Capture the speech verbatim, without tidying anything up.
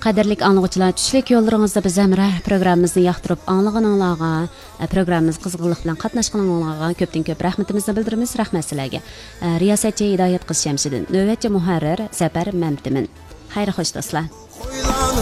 Qadirlik anlıqçılar, tushlik yo'llaringizda biz hamroh programmamizni yoqtirib anglag'aninglarga, programmamiz qizg'inlik bilan qatnashganinglarga ko'pdan ko'p rahmatimizni bildiramiz. Rahmat sizlarga. Riyosatchi Hidoyat qiz Shamsiddin, navbatchi muharrir Zafar Mamtimin. Xayr xo'sh do'stlar.